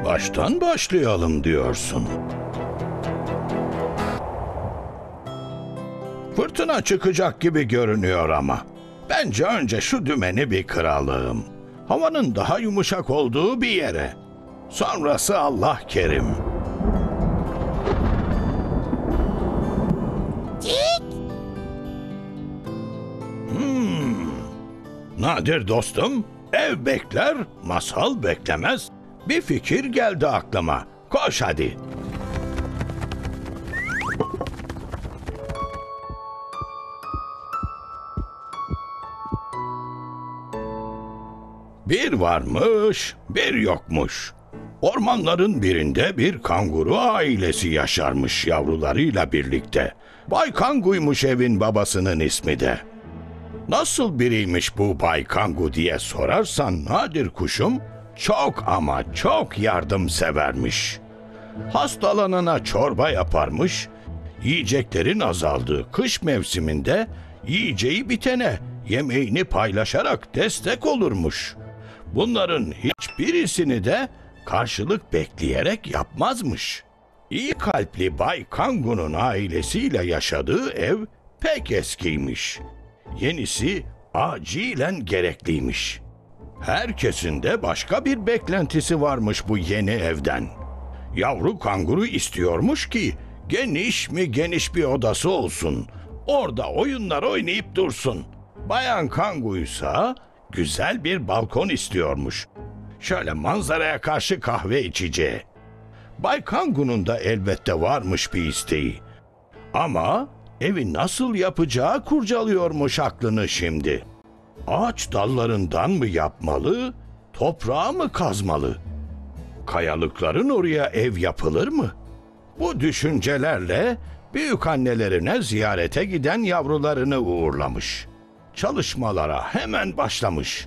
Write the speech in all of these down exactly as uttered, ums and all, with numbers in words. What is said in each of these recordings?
Baştan başlayalım diyorsun. Fırtına çıkacak gibi görünüyor ama. Bence önce şu dümeni bir kıralım. Havanın daha yumuşak olduğu bir yere. Sonrası Allah kerim. Hmm. Nadir dostum, ev bekler, masal beklemez. Bir fikir geldi aklıma. Koş hadi. Bir varmış, bir yokmuş. Ormanların birinde bir kanguru ailesi yaşarmış yavrularıyla birlikte. Bay Kangu'ymuş evin babasının ismi de. Nasıl biriymiş bu Bay Kangu diye sorarsan Nadir kuşum, çok ama çok yardımsevermiş. Hastalanana çorba yaparmış, yiyeceklerin azaldığı kış mevsiminde yiyeceği bitene yemeğini paylaşarak destek olurmuş. Bunların hiçbirisini de karşılık bekleyerek yapmazmış. İyi kalpli Bay Kangu'nun ailesiyle yaşadığı ev pek eskiymiş. Yenisi acilen gerekliymiş. Herkesin de başka bir beklentisi varmış bu yeni evden. Yavru kanguru istiyormuş ki geniş mi geniş bir odası olsun. Orada oyunlar oynayıp dursun. Bayan kanguysa güzel bir balkon istiyormuş. Şöyle manzaraya karşı kahve içeceği. Bay Kangu'nun da elbette varmış bir isteği. Ama evi nasıl yapacağı kurcalıyormuş aklını şimdi. Ağaç dallarından mı yapmalı, toprağı mı kazmalı? Kayalıkların oraya ev yapılır mı? Bu düşüncelerle büyükannelerine ziyarete giden yavrularını uğurlamış. Çalışmalara hemen başlamış.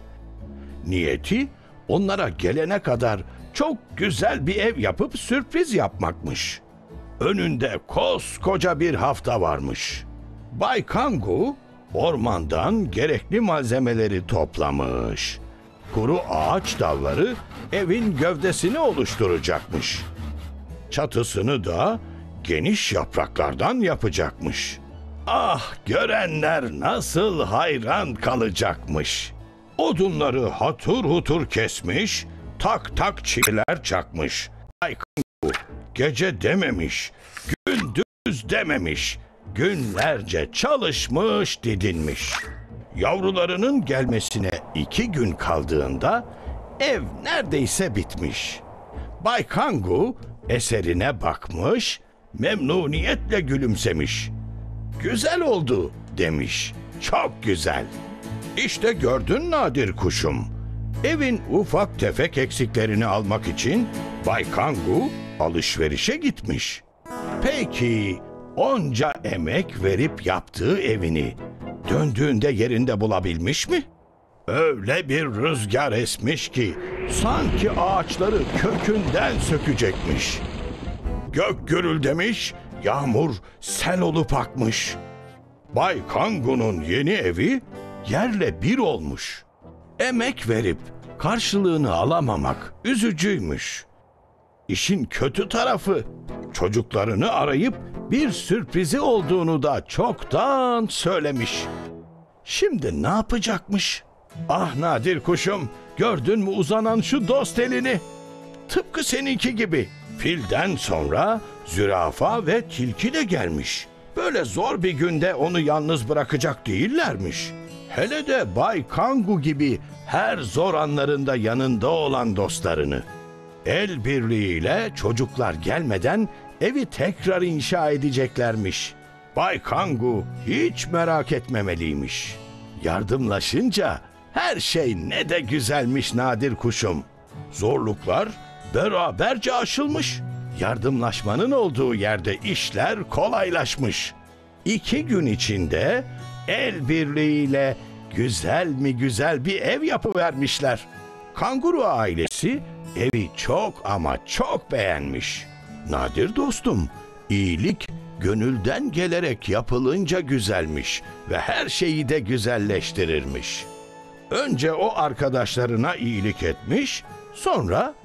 Niyeti onlara gelene kadar çok güzel bir ev yapıp sürpriz yapmakmış. Önünde koskoca bir hafta varmış. Bay Kangu ormandan gerekli malzemeleri toplamış. Kuru ağaç dalları evin gövdesini oluşturacakmış. Çatısını da geniş yapraklardan yapacakmış. Ah, görenler nasıl hayran kalacakmış. Odunları hatur hutur kesmiş, tak tak çiviler çakmış. Ay Kangu gece dememiş, gündüz dememiş, günlerce çalışmış didinmiş. Yavrularının gelmesine iki gün kaldığında ev neredeyse bitmiş. Bay Kangu eserine bakmış, memnuniyetle gülümsemiş. Güzel oldu demiş, çok güzel. İşte gördün Nadir kuşum. Evin ufak tefek eksiklerini almak için Bay Kangu alışverişe gitmiş. Peki onca emek verip yaptığı evini döndüğünde yerinde bulabilmiş mi? Öyle bir rüzgar esmiş ki sanki ağaçları kökünden sökecekmiş. Gök gürüldemiş, yağmur sel olup akmış. Bay Kangu'nun yeni evi yerle bir olmuş. Emek verip karşılığını alamamak üzücüymüş. İşin kötü tarafı çocuklarını arayıp bir sürprizi olduğunu da çoktan söylemiş. Şimdi ne yapacakmış? Ah Nadir kuşum, gördün mü uzanan şu dost elini? Tıpkı seninki gibi. Filden sonra zürafa ve tilki de gelmiş. Böyle zor bir günde onu yalnız bırakacak değillermiş. Hele de Bay Kangu gibi her zor anlarında yanında olan dostlarını. El birliğiyle çocuklar gelmeden evi tekrar inşa edeceklermiş. Bay Kangu hiç merak etmemeliymiş. Yardımlaşınca her şey ne de güzelmiş Nadir kuşum. Zorluklar beraberce aşılmış. Yardımlaşmanın olduğu yerde işler kolaylaşmış. İki gün içinde el birliğiyle güzel mi güzel bir ev yapıvermişler. Kanguru ailesi evi çok ama çok beğenmiş. Nadir dostum, iyilik gönülden gelerek yapılınca güzelmiş ve her şeyi de güzelleştirirmiş. Önce o arkadaşlarına iyilik etmiş, sonra